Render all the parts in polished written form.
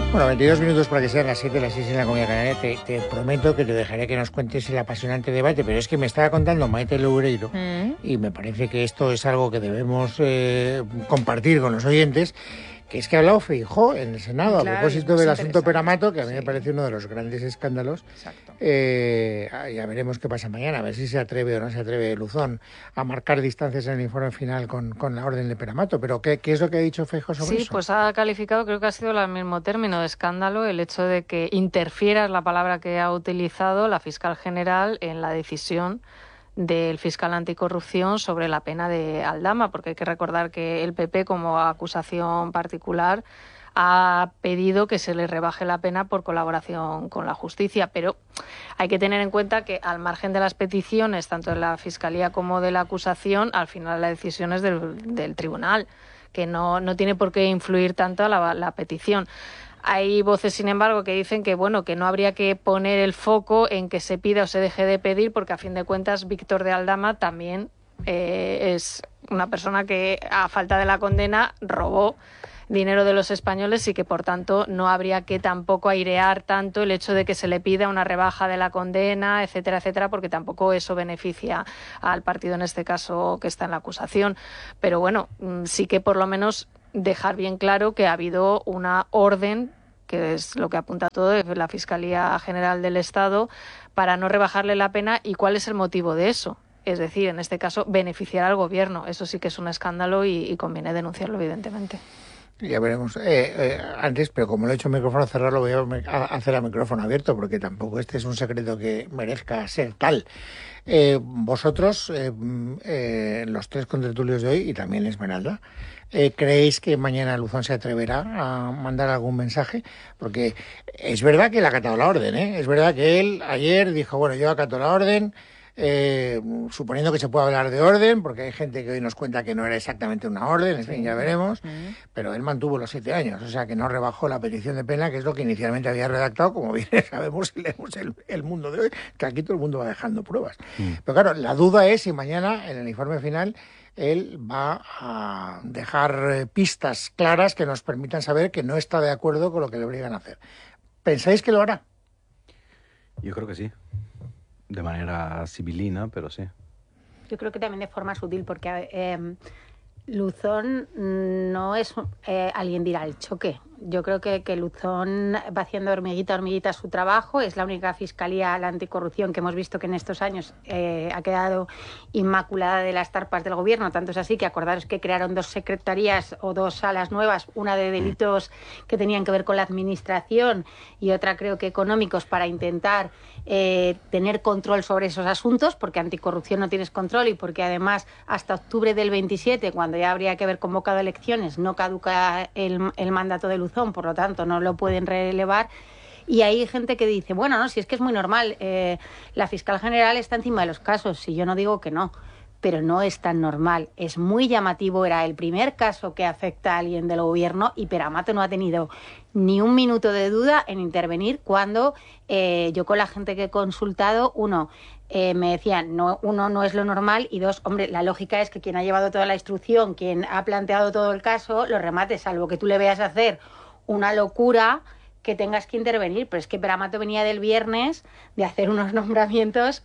Bueno, 22 minutos para que sean las 7, las 6 en la Comunidad Canaria. Te prometo que te dejaré que nos cuentes el apasionante debate, pero es que me estaba contando Maite Loureiro y me parece que esto es algo que debemos compartir con los oyentes, que es que ha hablado Feijóo en el Senado, claro, a propósito del asunto Peramato, que a mí me parece uno de los grandes escándalos. Exacto. Ya veremos qué pasa mañana, a ver si se atreve o no se atreve Luzón a marcar distancias en el informe final con la orden de Peramato. Pero ¿qué es lo que ha dicho Feijóo sobre eso? Sí, pues ha calificado, creo que ha sido el mismo término de escándalo, el hecho de que interfiera, es la palabra que ha utilizado la fiscal general en la decisión del fiscal anticorrupción sobre la pena de Aldama, porque hay que recordar que el PP, como acusación particular, ha pedido que se le rebaje la pena por colaboración con la justicia, pero hay que tener en cuenta que al margen de las peticiones, tanto de la Fiscalía como de la acusación, al final la decisión es del tribunal, que no tiene por qué influir tanto la petición. Hay voces, sin embargo, que dicen que que no habría que poner el foco en que se pida o se deje de pedir, porque a fin de cuentas Víctor de Aldama también es una persona que, a falta de la condena, robó dinero de los españoles y que, por tanto, no habría que tampoco airear tanto el hecho de que se le pida una rebaja de la condena, etcétera, etcétera, porque tampoco eso beneficia al partido, en este caso, que está en la acusación. Pero bueno, sí que por lo menos dejar bien claro que ha habido una orden, que es lo que apunta todo, de la Fiscalía General del Estado, para no rebajarle la pena. ¿Y cuál es el motivo de eso? Es decir, en este caso, beneficiar al gobierno. Eso sí que es un escándalo y conviene denunciarlo, evidentemente. Ya veremos. Antes, pero como lo he hecho micrófono cerrado, lo voy a hacer a micrófono abierto, porque tampoco este es un secreto que merezca ser tal. Vosotros, los tres contertulios de hoy, y también Esmeralda, ¿creéis que mañana Luzón se atreverá a mandar algún mensaje? Porque es verdad que él ha acatado la orden, ¿eh? Es verdad que él ayer dijo, bueno, yo acato la orden, suponiendo que se puede hablar de orden, porque hay gente que hoy nos cuenta que no era exactamente una orden, en fin, ya veremos, pero él mantuvo los 7 años, o sea que no rebajó la petición de pena, que es lo que inicialmente había redactado, como bien sabemos si leemos el mundo de hoy, que aquí todo el mundo va dejando pruebas. Pero claro, la duda es si mañana, en el informe final, él va a dejar pistas claras que nos permitan saber que no está de acuerdo con lo que le obligan a hacer. ¿Pensáis que lo hará? Yo creo que sí. De manera sibilina, pero sí. Yo creo que también de forma sutil, porque Luzón no es alguien de ir al choque. Yo creo que Luzón va haciendo hormiguita a hormiguita su trabajo. Es la única fiscalía a la anticorrupción que hemos visto que en estos años ha quedado inmaculada de las tarpas del gobierno. Tanto es así que acordaros que crearon 2 secretarías o 2 salas nuevas, una de delitos que tenían que ver con la administración y otra creo que económicos, para intentar tener control sobre esos asuntos, porque anticorrupción no tienes control y porque además hasta octubre del 27, cuando ya habría que haber convocado elecciones, no caduca el mandato de Luzón, por lo tanto no lo pueden relevar. Y hay gente que dice, bueno, no, si es que es muy normal, la fiscal general está encima de los casos, y yo no digo que no, pero no es tan normal, es muy llamativo, era el primer caso que afecta a alguien del gobierno y Peramato no ha tenido ni un minuto de duda en intervenir cuando yo con la gente que he consultado, me decían, uno, no es lo normal, y 2, hombre, la lógica es que quien ha llevado toda la instrucción, quien ha planteado todo el caso, lo remate, salvo que tú le veas hacer una locura que tengas que intervenir. Pero es que Peramato venía del viernes de hacer unos nombramientos,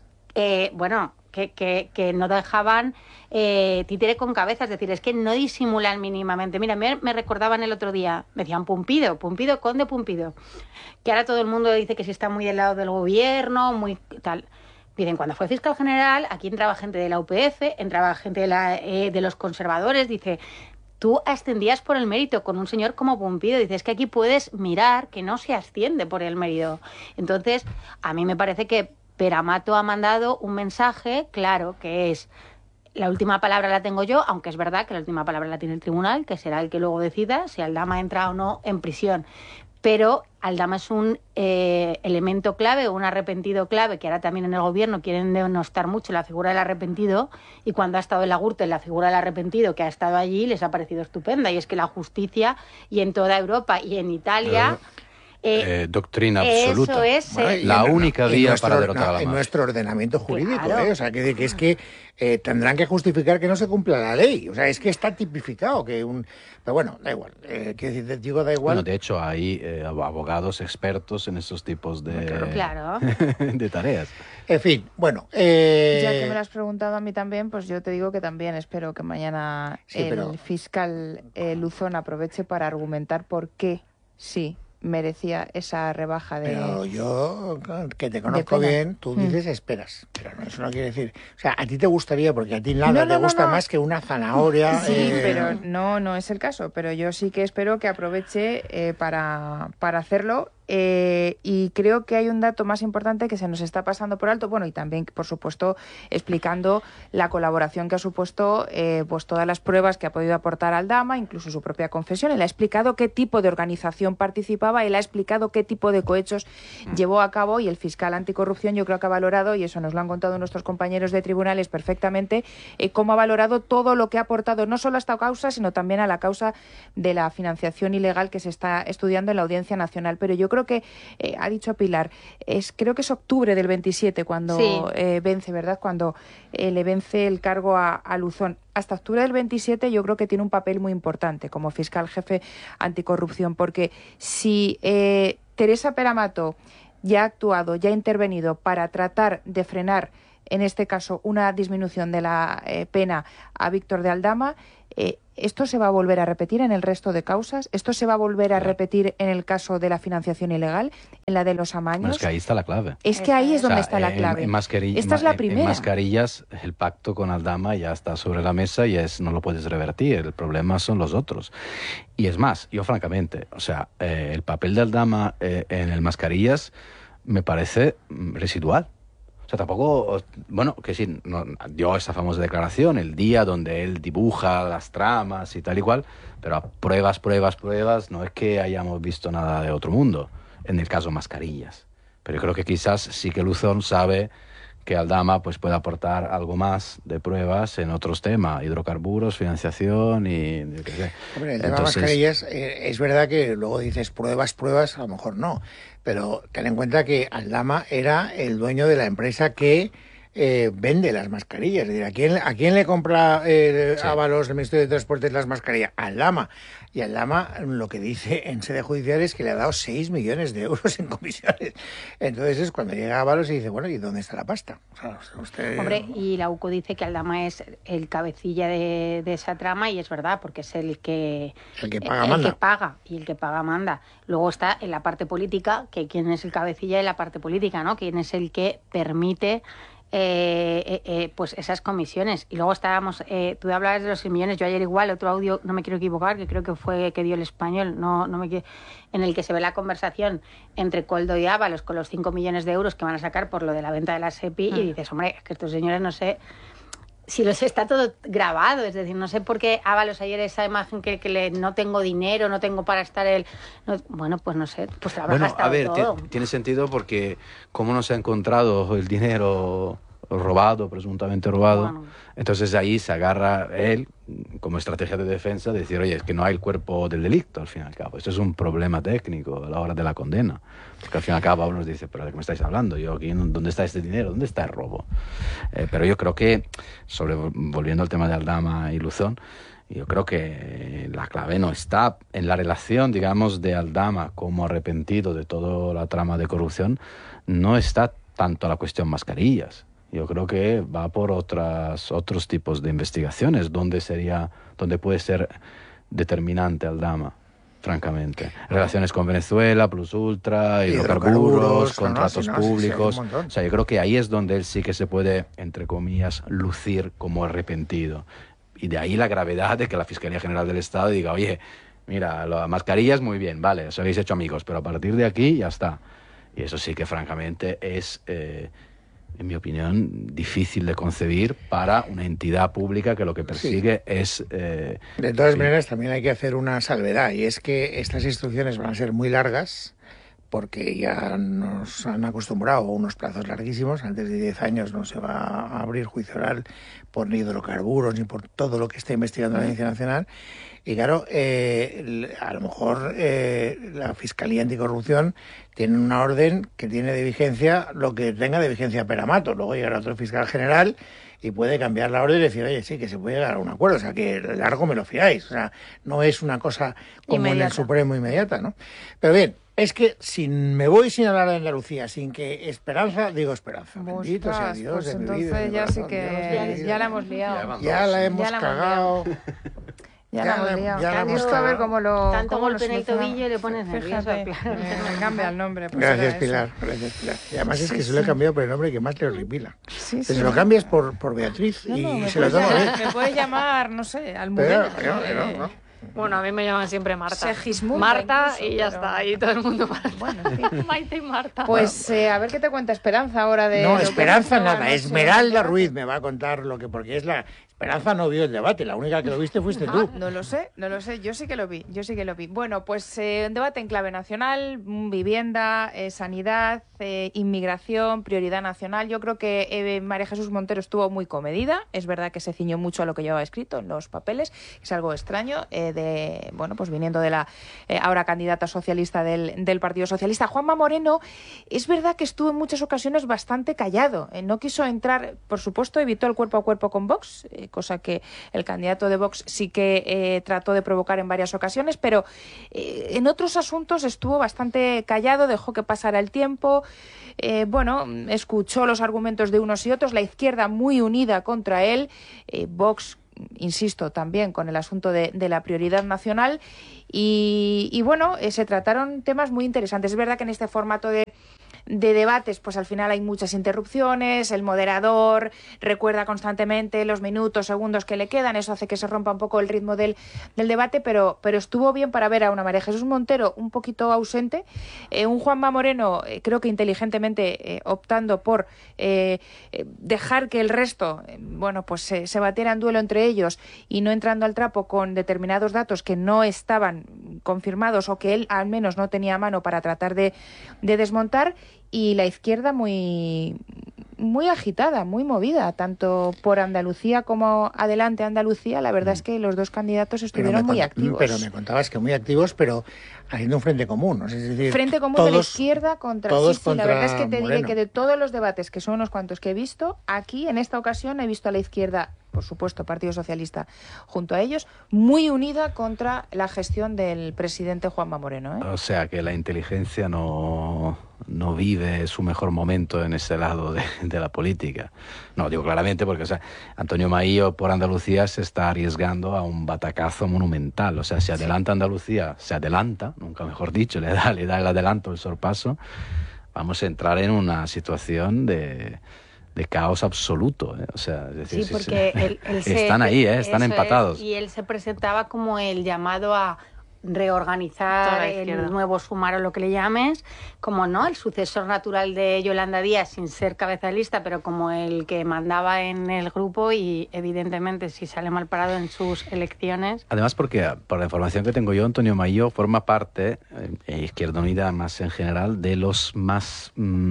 que no dejaban títere con cabeza, es decir, es que no disimulan mínimamente. Mira, me recordaban el otro día, me decían Pumpido, conde Pumpido, que ahora todo el mundo dice que si está muy del lado del gobierno, muy tal. Dicen, cuando fue fiscal general, aquí entraba gente de la UPF, entraba gente de los conservadores, dice, tú ascendías por el mérito con un señor como Pumpido. Dice, es que aquí puedes mirar que no se asciende por el mérito. Entonces, a mí me parece que Peramato ha mandado un mensaje claro, que es, la última palabra la tengo yo, aunque es verdad que la última palabra la tiene el tribunal, que será el que luego decida si Aldama entra o no en prisión. Pero Aldama es un elemento clave, un arrepentido clave, que ahora también en el gobierno quieren denostar mucho la figura del arrepentido, y cuando ha estado en la Gürtel la figura del arrepentido que ha estado allí les ha parecido estupenda, y es que la justicia, y en toda Europa y en Italia, doctrina absoluta. Eso es. Bueno, la única vía para derrotar a la en mafia. nuestro ordenamiento jurídico, Claro. O sea, que es que tendrán que justificar que no se cumpla la ley. O sea, es que está tipificado que un... Pero bueno, da igual. Quiero decir, digo, da igual. Bueno, de hecho, hay abogados expertos en estos tipos de, Claro. de tareas. En fin, bueno. Ya que me lo has preguntado a mí también, pues yo te digo que también espero que mañana Sí, pero- el fiscal Luzón aproveche para argumentar por qué sí merecía esa rebaja de... Pero yo, que te conozco pena. bien, tú dices esperas. Pero no, eso no quiere decir... O sea, a ti te gustaría, porque a ti nada No, te no, gusta no. más que una zanahoria. Sí, pero no es el caso. Pero yo sí que espero que aproveche para hacerlo. Y creo que hay un dato más importante que se nos está pasando por alto. Bueno, y también, por supuesto, explicando la colaboración que ha supuesto pues todas las pruebas que ha podido aportar Aldama, incluso su propia confesión. Él ha explicado qué tipo de organización participaba, él ha explicado qué tipo de cohechos llevó a cabo, y el fiscal anticorrupción yo creo que ha valorado, y eso nos lo han contado nuestros compañeros de tribunales perfectamente, cómo ha valorado todo lo que ha aportado no solo a esta causa, sino también a la causa de la financiación ilegal que se está estudiando en la Audiencia Nacional. Pero yo creo que, ha dicho Pilar, creo que es octubre del 27 cuando Sí. vence, ¿verdad? Cuando le vence el cargo a Luzón. Hasta octubre del 27 yo creo que tiene un papel muy importante como fiscal jefe anticorrupción, porque si Teresa Peramato ya ha actuado, ya ha intervenido para tratar de frenar, en este caso, una disminución de la pena a Víctor de Aldama, ¿esto se va a volver a repetir en el resto de causas? ¿Esto se va a volver a repetir en el caso de la financiación ilegal, en la de los amaños? Bueno, es que ahí está la clave. Es que ahí es donde O sea, está la clave. Esta es la primera. En mascarillas, el pacto con Aldama ya está sobre la mesa y no lo puedes revertir. El problema son los otros. Y es más, yo francamente, o sea, el papel de Aldama en el mascarillas me parece residual. O sea, tampoco, bueno, que sí, no, dio esa famosa declaración el día donde él dibuja las tramas y tal y cual, pero a pruebas, no es que hayamos visto nada de otro mundo, en el caso mascarillas. Pero yo creo que quizás sí que Luzón sabe que Aldama pues puede aportar algo más de pruebas en otros temas, hidrocarburos, financiación y yo qué sé. Hombre, el tema de mascarillas, es verdad que luego dices pruebas, a lo mejor no, pero ten en cuenta que Aldama era el dueño de la empresa que vende las mascarillas. Es decir, ¿a quién le compra Ábalos, el Ministerio de Transportes, las mascarillas? A Aldama. Y Aldama lo que dice en sede judicial es que le ha dado 6 millones de euros en comisiones. Entonces es cuando llega Ábalos y dice, bueno, ¿y dónde está la pasta? O sea, usted... Hombre, y la UCO dice que Aldama es el cabecilla de esa trama, y es verdad, porque es el que paga manda. El que paga, y el que paga manda. Luego está en la parte política, que quién es el cabecilla de la parte política, ¿no? Quién es el que permite pues esas comisiones. Y luego estábamos, tú hablabas de los 6 millones, yo ayer igual, otro audio, no me quiero equivocar, que creo que fue que dio El Español, en el que se ve la conversación entre Koldo y Ábalos con los 5 millones de euros que van a sacar por lo de la venta de la SEPI, y dices, hombre, es que estos señores no sé si los está todo grabado, es decir, no sé por qué Ábalos ayer esa imagen que no tengo dinero, no tengo para estar bueno, pues no sé, pues habrá gastado a ver, todo. tiene sentido porque como no se ha encontrado el dinero robado, presuntamente robado, Bueno. entonces ahí se agarra él como estrategia de defensa de decir, oye, es que no hay el cuerpo del delito al fin y al cabo. Esto es un problema técnico a la hora de la condena. Porque al fin y al cabo uno nos dice, pero ¿de qué me estáis hablando? Yo aquí, ¿dónde está este dinero? ¿Dónde está el robo? Pero yo creo que, volviendo al tema de Aldama y Luzón, yo creo que la clave no está en la relación, digamos, de Aldama como arrepentido de toda la trama de corrupción, no está tanto la cuestión mascarillas. Yo creo que va por otros tipos de investigaciones, donde puede ser determinante Aldama, francamente. Relaciones con Venezuela, Plus Ultra, hidrocarburos, contratos públicos. O sea, yo creo que ahí es donde él sí que se puede, entre comillas, lucir como arrepentido. Y de ahí la gravedad de que la Fiscalía General del Estado diga, oye, mira, las mascarillas muy bien, vale, os habéis hecho amigos, pero a partir de aquí ya está. Y eso sí que francamente es... en mi opinión, difícil de concebir para una entidad pública que lo que persigue es... de todas maneras, también hay que hacer una salvedad, y es que estas instrucciones van a ser muy largas, porque ya nos han acostumbrado a unos plazos larguísimos. Antes de 10 años no se va a abrir juicio oral por ni hidrocarburos ni por todo lo que está investigando la Audiencia Nacional. Y claro, a lo mejor la Fiscalía Anticorrupción tiene una orden que tiene de vigencia lo que tenga de vigencia Peramato. Luego llegará otro fiscal general y puede cambiar la orden y decir, oye, sí, que se puede llegar a un acuerdo. O sea, que largo me lo fiáis. O sea, no es una cosa como inmediata. En el Supremo inmediata, ¿no? Pero bien, es que me voy sin hablar de Andalucía, sin que Esperanza, digo Esperanza. Bendito sea Dios. Pues entonces ya sí que ya la hemos liado. Ya la hemos cagado. Ya la hemos liado. Ya hemos a ver cómo lo. Tanto cómo golpe en el tobillo y le pones nervioso. Fíjate, me cambia el nombre. Pues gracias, Pilar. Gracias, Pilar. Y además es que se lo he cambiado por el nombre que más le horripila. Sí. Se lo cambias por Beatriz y se lo toma bien. Me puedes llamar, no sé, Almudena. Pero, no. Bueno, a mí me llaman siempre Marta. Segismunda, Marta incluso, y ya está, y todo el mundo Marta. Bueno, Maite y Marta. Pues a ver qué te cuenta Esperanza ahora de... No, Esperanza nada, Esmeralda Ruiz me va a contar porque es la... Esperanza no vio el debate, la única que lo viste fuiste tú. No lo sé, yo sí que lo vi. Bueno, pues un debate en clave nacional, vivienda, sanidad, inmigración, prioridad nacional. Yo creo que María Jesús Montero estuvo muy comedida, es verdad que se ciñó mucho a lo que llevaba escrito en los papeles, es algo extraño, pues viniendo de la ahora candidata socialista del Partido Socialista. Juanma Moreno, es verdad que estuvo en muchas ocasiones bastante callado, no quiso entrar, por supuesto, evitó el cuerpo a cuerpo con Vox, cosa que el candidato de Vox sí que trató de provocar en varias ocasiones, pero en otros asuntos estuvo bastante callado, dejó que pasara el tiempo, escuchó los argumentos de unos y otros, la izquierda muy unida contra él, Vox, insisto, también con el asunto de la prioridad nacional y se trataron temas muy interesantes. Es verdad que en este formato de debates, pues al final hay muchas interrupciones, el moderador recuerda constantemente los minutos, segundos que le quedan, eso hace que se rompa un poco el ritmo del debate, pero estuvo bien para ver a una María Jesús Montero un poquito ausente, un Juanma Moreno creo que inteligentemente optando por dejar que el resto se batiera en duelo entre ellos y no entrando al trapo con determinados datos que no estaban confirmados o que él al menos no tenía a mano para tratar de desmontar. Y la izquierda muy agitada, muy movida, tanto por Andalucía como Adelante Andalucía. La verdad es que los dos candidatos estuvieron muy activos. Pero me contabas que muy activos, pero haciendo un frente común, ¿no? Es decir, frente común de la izquierda contra... Todos sí, contra la verdad es que te Moreno. diré que de todos los debates, que son unos cuantos que he visto, aquí en esta ocasión he visto a la izquierda, por supuesto, Partido Socialista junto a ellos, muy unida contra la gestión del presidente Juanma Moreno. O sea, que la inteligencia no vive su mejor momento en ese lado de la política. No, digo claramente porque Antonio Maío por Andalucía se está arriesgando a un batacazo monumental. O sea, si adelanta Andalucía, nunca mejor dicho, le da el adelanto, el sorpaso, vamos a entrar en una situación de caos absoluto, ¿eh? O sea, es decir, sí, porque él están ahí, están empatados. Y él se presentaba como el llamado a reorganizar el nuevo Sumar o lo que le llames, como no, el sucesor natural de Yolanda Díaz sin ser cabeza de lista, pero como el que mandaba en el grupo y evidentemente si sale mal parado en sus elecciones. Además porque, por la información que tengo yo, Antonio Maío forma parte, Izquierda Unida más en general, de los más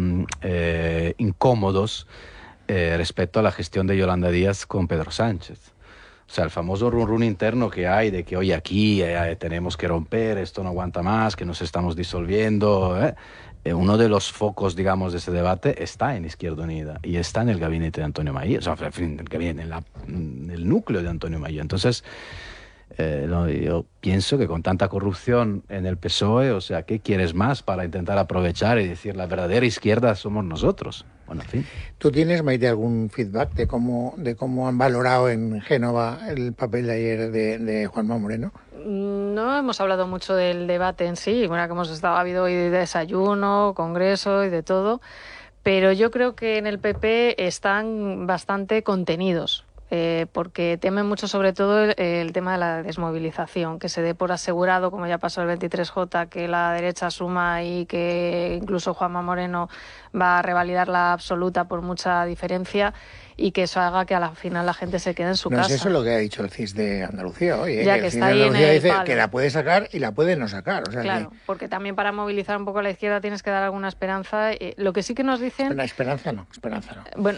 incómodos respecto a la gestión de Yolanda Díaz con Pedro Sánchez. O sea, el famoso run interno que hay de que, oye, aquí tenemos que romper, esto no aguanta más, que nos estamos disolviendo. Uno de los focos, digamos, de ese debate está en Izquierda Unida y está en el gabinete de Antonio Maío, o sea, en el gabinete, en el núcleo de Antonio Maío. Entonces, yo pienso que con tanta corrupción en el PSOE, o sea, ¿qué quieres más para intentar aprovechar y decir la verdadera izquierda somos nosotros? Bueno, en fin. ¿Tú tienes, Maite, algún feedback de cómo han valorado en Génova el papel de ayer de Juanma Moreno? No hemos hablado mucho del debate en sí, bueno, que ha habido hoy desayuno, congreso y de todo, pero yo creo que en el PP están bastante contenidos. Porque temen mucho sobre todo el tema de la desmovilización, que se dé por asegurado, como ya pasó el 23J, que la derecha suma y que incluso Juanma Moreno va a revalidar la absoluta por mucha diferencia. y que eso haga que a la final la gente se quede en su No casa. es eso lo que ha dicho el CIS de Andalucía hoy, Ya que que el CIS está de ahí en Andalucía el dice palo. que la puede sacar y la puede no sacar. O sea, Claro, porque también para movilizar un poco a la izquierda tienes que dar alguna esperanza. Lo que sí que nos dicen... Esperanza no. Bueno,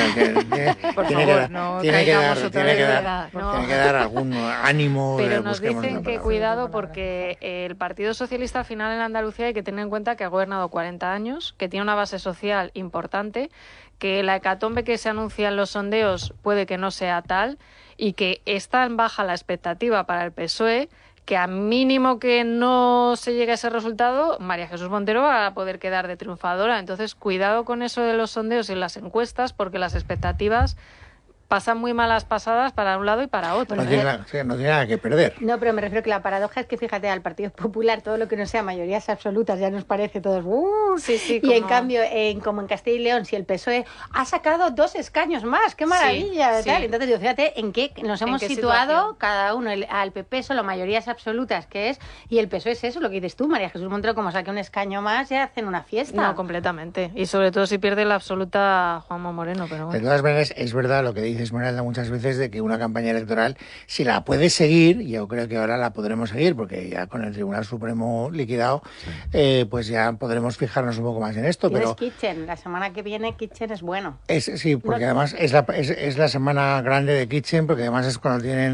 Por Tiene favor, que no tiene que traigamos dar, otra tiene que vez. dar, No. tiene que dar algún ánimo. pero nos busquemos dicen una que palabra. cuidado porque el Partido Socialista al final en Andalucía hay que tener en cuenta que ha gobernado 40 años, que tiene una base social importante, que la hecatombe que se anuncia en los sondeos puede que no sea tal y que es tan baja la expectativa para el PSOE que a mínimo que no se llegue a ese resultado, María Jesús Montero va a poder quedar de triunfadora. Entonces, cuidado con eso de los sondeos y las encuestas, porque las expectativas pasan muy malas pasadas para un lado y para otro. No tiene nada que perder. No, pero me refiero que la paradoja es que, fíjate, al Partido Popular todo lo que no sea mayorías absolutas ya nos parece todos... Sí, y en cambio, como en Castilla y León, si el PSOE ha sacado 2 escaños más, ¡qué maravilla! Sí. Tal. Entonces, digo, fíjate en qué nos hemos situado situación? cada uno. Al PP solo mayorías absolutas, que es, y el PSOE es eso, lo que dices tú, María Jesús Montero, como saque un escaño más, ya hacen una fiesta. No, completamente. Y sobre todo si pierde la absoluta Juanma Moreno, pero De bueno. todas maneras, es verdad lo que dice Esmeralda muchas veces de que una campaña electoral, si la puedes seguir, yo creo que ahora la podremos seguir, porque ya con el Tribunal Supremo liquidado, pues ya podremos fijarnos un poco más en esto. Tienes Pero Kitchen, la semana que viene Kitchen es bueno. sí, porque además es la semana grande de Kitchen, porque además es cuando tienen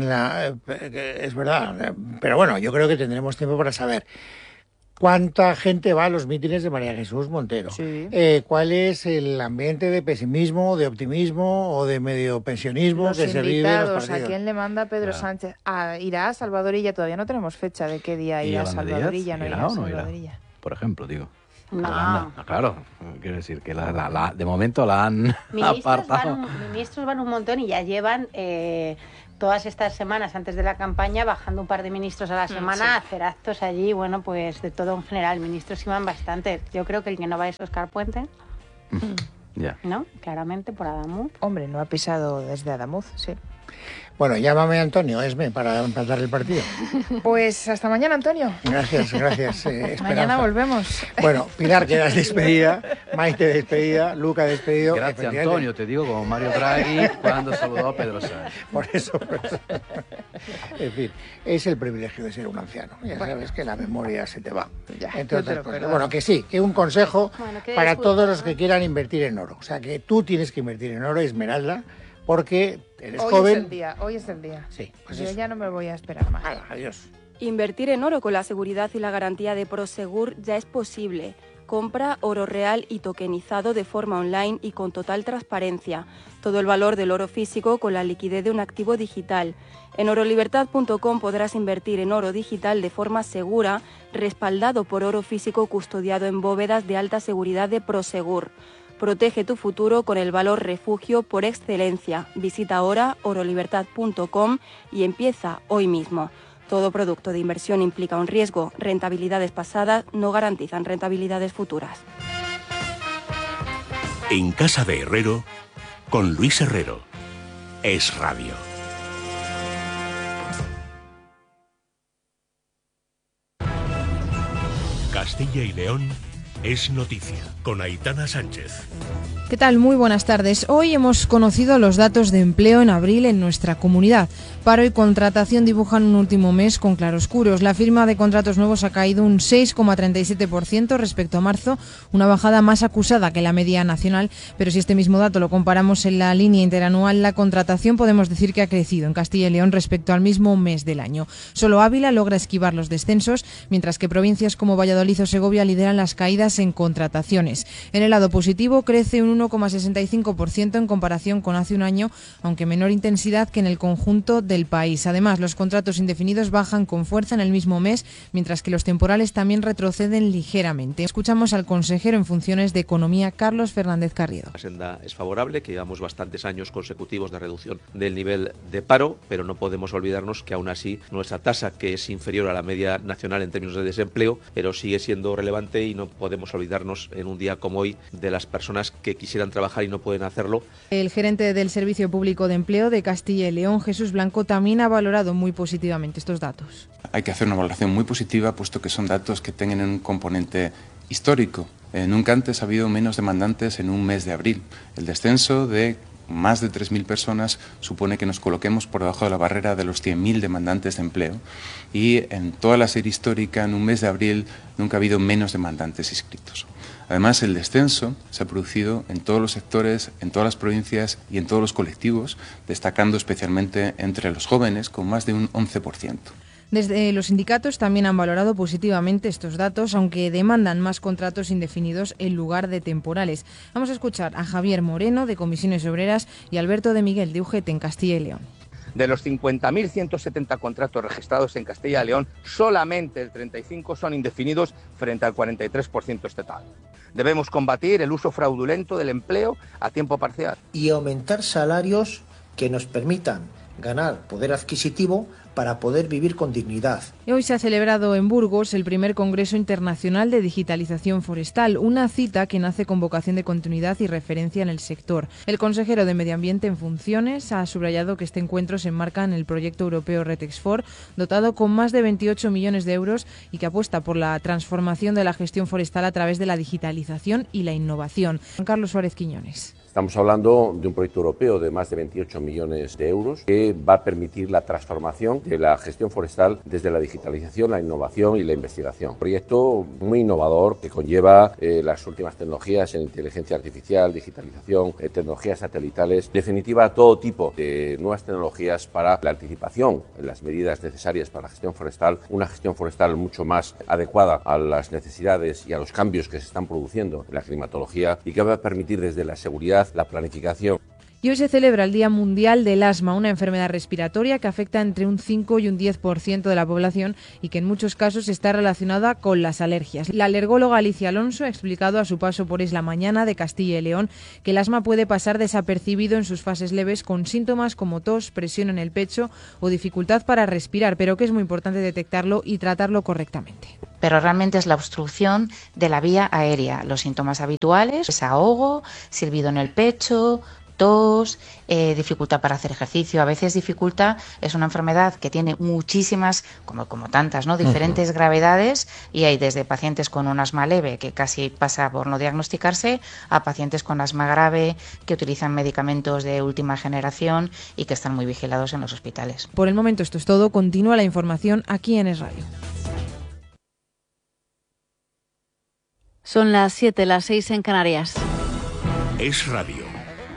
es verdad. Pero bueno, yo creo que tendremos tiempo para saber ¿cuánta gente va a los mítines de María Jesús Montero? Sí. ¿Cuál es el ambiente de pesimismo, de optimismo o de medio pensionismo Los que se vive en los invitados, ¿a partidos? quién le manda Pedro Sánchez? Irá a Salvadorilla, todavía no tenemos fecha de qué día ¿Y irá a Yolanda Díaz? Salvadorilla, no ¿Irá irá a o no irá? Salvadorilla. Por ejemplo, digo. No. Yolanda. Claro, quiero decir que de momento la han apartado. Ministros van un montón y ya llevan todas estas semanas antes de la campaña bajando un par de ministros a la semana a hacer actos allí, bueno, pues de todo en general. Ministros iban bastante. Yo creo que el que no va es Óscar Puente, Ya. ¿no? Claramente por Adamuz. Hombre, no ha pisado desde Adamuz, sí. Bueno, llámame Antonio, Esme, para empatar el partido. Pues hasta mañana, Antonio. Gracias, Esperanza. Mañana volvemos. Bueno, Pilar, quedas despedida, Maite despedida, Luca despedido. Gracias, Efectivamente. Antonio, te digo, como Mario Draghi cuando saludó a Pedro Sánchez. Por eso. En fin, es el privilegio de ser un anciano. Ya sabes que la memoria se te va. Ya, Entre yo te otras lo cosas. perdono. Bueno, que sí, que un consejo Bueno, que para disfruten, todos los ¿no? que quieran invertir en oro. O sea, que tú tienes que invertir en oro, Esmeralda, porque eres Hoy joven. es el día, hoy es el día. Sí, pues Yo eso. ya no me voy a esperar más. Hala, adiós. Invertir en oro con la seguridad y la garantía de Prosegur ya es posible. Compra oro real y tokenizado de forma online y con total transparencia. Todo el valor del oro físico con la liquidez de un activo digital. En orolibertad.com podrás invertir en oro digital de forma segura, respaldado por oro físico custodiado en bóvedas de alta seguridad de Prosegur. Protege tu futuro con el valor refugio por excelencia. Visita ahora orolibertad.com y empieza hoy mismo. Todo producto de inversión implica un riesgo. Rentabilidades pasadas no garantizan rentabilidades futuras. En Casa de Herrero, con Luis Herrero. Es Radio. Castilla y León es noticia, con Aitana Sánchez. ¿Qué tal? Muy buenas tardes. Hoy hemos conocido los datos de empleo en abril en nuestra comunidad. Paro y contratación dibujan un último mes con claroscuros. La firma de contratos nuevos ha caído un 6,37% respecto a marzo, una bajada más acusada que la media nacional, pero si este mismo dato lo comparamos en la línea interanual, la contratación podemos decir que ha crecido en Castilla y León respecto al mismo mes del año. Solo Ávila logra esquivar los descensos, mientras que provincias como Valladolid o Segovia lideran las caídas en contrataciones. En el lado positivo crece un 1,65% en comparación con hace un año, aunque menor intensidad que en el conjunto del país. Además, los contratos indefinidos bajan con fuerza en el mismo mes, mientras que los temporales también retroceden ligeramente. Escuchamos al consejero en funciones de Economía, Carlos Fernández Carriedo. La senda es favorable, que llevamos bastantes años consecutivos de reducción del nivel de paro, pero no podemos olvidarnos que aún así nuestra tasa, que es inferior a la media nacional en términos de desempleo, pero sigue siendo relevante y no podemos olvidarnos en un día como hoy de las personas que quisieran trabajar y no pueden hacerlo. El gerente del Servicio Público de Empleo de Castilla y León, Jesús Blanco, también ha valorado muy positivamente estos datos. Hay que hacer una valoración muy positiva, puesto que son datos que tienen un componente histórico. Nunca antes ha habido menos demandantes en un mes de abril. El descenso de más de 3.000 personas supone que nos coloquemos por debajo de la barrera de los 100.000 demandantes de empleo y en toda la serie histórica, en un mes de abril, nunca ha habido menos demandantes inscritos. Además, el descenso se ha producido en todos los sectores, en todas las provincias y en todos los colectivos, destacando especialmente entre los jóvenes, con más de un 11%. Desde los sindicatos también han valorado positivamente estos datos, aunque demandan más contratos indefinidos en lugar de temporales. Vamos a escuchar a Javier Moreno, de Comisiones Obreras, y Alberto de Miguel, de UGT, en Castilla y León. De los 50.170 contratos registrados en Castilla y León, solamente el 35% son indefinidos frente al 43% estatal. Debemos combatir el uso fraudulento del empleo a tiempo parcial. Y aumentar salarios que nos permitan ganar poder adquisitivo para poder vivir con dignidad. Y hoy se ha celebrado en Burgos el primer Congreso Internacional de Digitalización Forestal, una cita que nace con vocación de continuidad y referencia en el sector. El consejero de Medio Ambiente en funciones ha subrayado que este encuentro se enmarca en el proyecto europeo RETEX4, dotado con más de 28 millones de euros y que apuesta por la transformación de la gestión forestal a través de la digitalización y la innovación. Juan Carlos Suárez Quiñones. Estamos hablando de un proyecto europeo de más de 28 millones de euros que va a permitir la transformación de la gestión forestal desde la digitalización, la innovación y la investigación. Un proyecto muy innovador que conlleva las últimas tecnologías en inteligencia artificial, digitalización, tecnologías satelitales, en definitiva todo tipo de nuevas tecnologías para la anticipación en las medidas necesarias para la gestión forestal, una gestión forestal mucho más adecuada a las necesidades y a los cambios que se están produciendo en la climatología y que va a permitir desde la seguridad, la planificación. Y hoy se celebra el Día Mundial del Asma, una enfermedad respiratoria que afecta entre un 5 y un 10% de la población y que en muchos casos está relacionada con las alergias. La alergóloga Alicia Alonso ha explicado a su paso por Es la Mañana de Castilla y León que el asma puede pasar desapercibido en sus fases leves con síntomas como tos, presión en el pecho o dificultad para respirar, pero que es muy importante detectarlo y tratarlo correctamente. Pero realmente es la obstrucción de la vía aérea. Los síntomas habituales es ahogo, silbido en el pecho, tos, dificultad para hacer ejercicio. A veces dificultad, es una enfermedad que tiene muchísimas, como tantas, ¿no? Diferentes gravedades, y hay desde pacientes con un asma leve, que casi pasa por no diagnosticarse, a pacientes con asma grave, que utilizan medicamentos de última generación y que están muy vigilados en los hospitales. Por el momento esto es todo. Continúa la información aquí en Es Radio. Son las 7, las 6 en Canarias. Es Radio.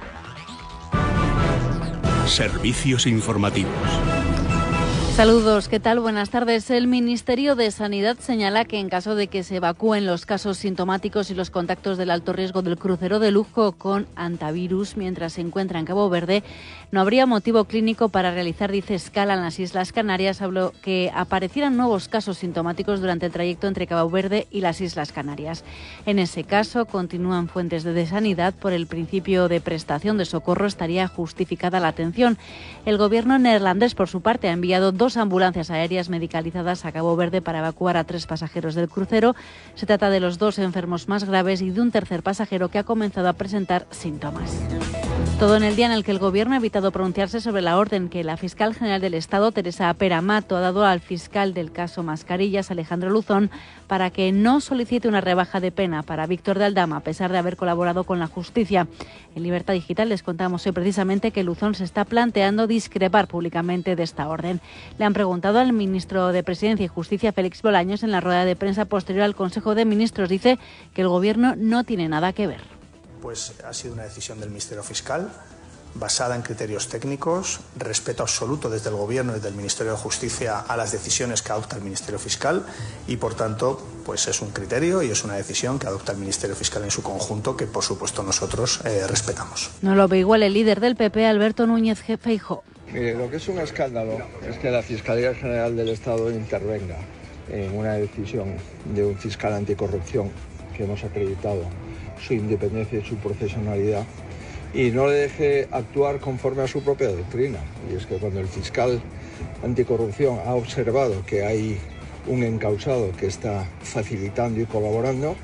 Servicios informativos. Saludos, ¿qué tal? Buenas tardes. El Ministerio de Sanidad señala que en caso de que se evacúen los casos sintomáticos y los contactos del alto riesgo del crucero de lujo con antivirus mientras se encuentra en Cabo Verde, no habría motivo clínico para realizar, dice, escala en las Islas Canarias, habló que aparecieran nuevos casos sintomáticos durante el trayecto entre Cabo Verde y las Islas Canarias. En ese caso, continúan fuentes de Sanidad, por el principio de prestación de socorro estaría justificada la atención. El gobierno neerlandés, por su parte, ha enviado 2 ambulancias aéreas medicalizadas a Cabo Verde para evacuar a 3 pasajeros del crucero. Se trata de los 2 enfermos más graves y de un tercer pasajero que ha comenzado a presentar síntomas. Todo en el día en el que el Gobierno ha evitado pronunciarse sobre la orden que la fiscal general del Estado, Teresa Peramato, ha dado al fiscal del caso Mascarillas, Alejandro Luzón, para que no solicite una rebaja de pena para Víctor de Aldama, a pesar de haber colaborado con la justicia. En Libertad Digital les contamos hoy precisamente que Luzón se está planteando discrepar públicamente de esta orden. Le han preguntado al ministro de Presidencia y Justicia, Félix Bolaños, en la rueda de prensa posterior al Consejo de Ministros. Dice que el Gobierno no tiene nada que ver. Pues ha sido una decisión del Ministerio Fiscal, basada en criterios técnicos, respeto absoluto desde el Gobierno y desde el Ministerio de Justicia a las decisiones que adopta el Ministerio Fiscal y, por tanto, pues es un criterio y es una decisión que adopta el Ministerio Fiscal en su conjunto que, por supuesto, nosotros respetamos. No lo ve igual el líder del PP, Alberto Núñez Feijóo. Mire, lo que es un escándalo es que la Fiscalía General del Estado intervenga en una decisión de un fiscal anticorrupción que hemos acreditado su independencia y su profesionalidad y no le deje actuar conforme a su propia doctrina. Y es que cuando el fiscal anticorrupción ha observado que hay un encausado que está facilitando y colaborando,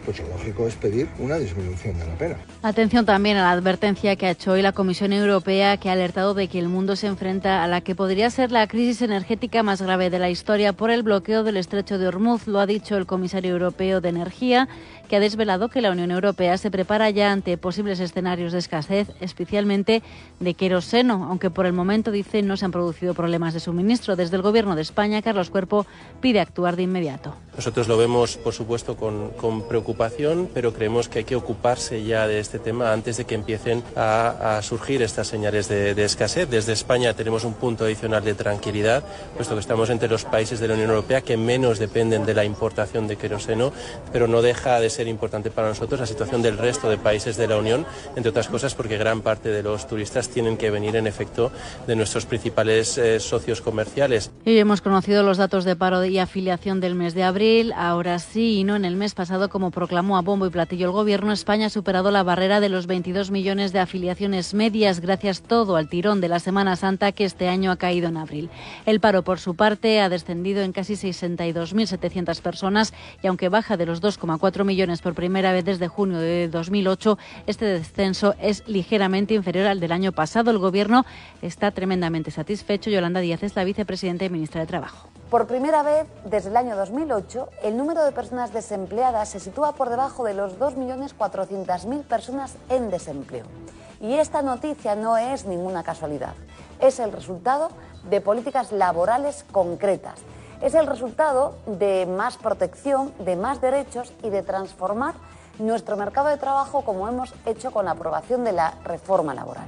pues lo lógico es pedir una disminución de la pena. Atención también a la advertencia que ha hecho hoy la Comisión Europea, que ha alertado de que el mundo se enfrenta a la que podría ser la crisis energética más grave de la historia por el bloqueo del estrecho de Hormuz. Lo ha dicho el comisario europeo de Energía, que ha desvelado que la Unión Europea se prepara ya ante posibles escenarios de escasez, especialmente de queroseno, aunque por el momento, dice, no se han producido problemas de suministro. Desde el Gobierno de España, Carlos Cuerpo pide actuar de inmediato. Nosotros lo vemos, por supuesto, con preocupación, pero creemos que hay que ocuparse ya de este tema antes de que empiecen a surgir estas señales de escasez. Desde España tenemos un punto adicional de tranquilidad, puesto que estamos entre los países de la Unión Europea que menos dependen de la importación de queroseno, pero no deja de ser importante para nosotros la situación del resto de países de la Unión, entre otras cosas porque gran parte de los turistas tienen que venir en efecto de nuestros principales socios comerciales. Hoy hemos conocido los datos de paro y afiliación del mes de abril. Ahora sí y no en el mes pasado, como proclamó a bombo y platillo el Gobierno, España ha superado la barrera de los 22 millones de afiliaciones medias, gracias todo al tirón de la Semana Santa que este año ha caído en abril. El paro, por su parte, ha descendido en casi 62.700 personas y aunque baja de los 2,4 millones por primera vez desde junio de 2008, este descenso es ligeramente inferior al del año pasado. El Gobierno está tremendamente satisfecho. Yolanda Díaz es la vicepresidenta y ministra de Trabajo. Por primera vez desde el año 2008, el número de personas desempleadas se sitúa por debajo de los 2.400.000 personas en desempleo. Y esta noticia no es ninguna casualidad. Es el resultado de políticas laborales concretas. Es el resultado de más protección, de más derechos y de transformar nuestro mercado de trabajo como hemos hecho con la aprobación de la reforma laboral.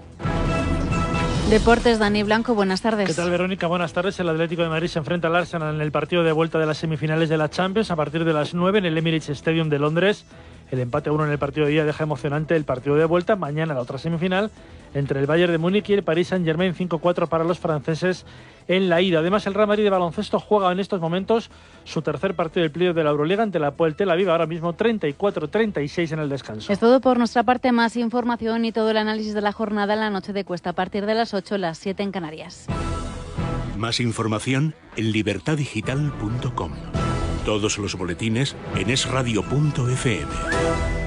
Deportes, Dani Blanco, buenas tardes. ¿Qué tal, Verónica? Buenas tardes. El Atlético de Madrid se enfrenta al Arsenal en el partido de vuelta de las semifinales de la Champions a partir de las 9 en el Emirates Stadium de Londres. El empate 1 en el partido de ida deja emocionante el partido de vuelta. Mañana la otra semifinal entre el Bayern de Múnich y el Paris Saint-Germain, 5-4 para los franceses en la ida. Además, el Real Madrid de baloncesto juega en estos momentos su tercer partido del playoff de la Euroliga ante la Apoel Tel Aviv, ahora mismo 34-36 en el descanso. Es todo por nuestra parte. Más información y todo el análisis de la jornada en la noche de Cuesta a partir de las 8, las 7 en Canarias. Más información en libertadigital.com. Todos los boletines en esradio.fm.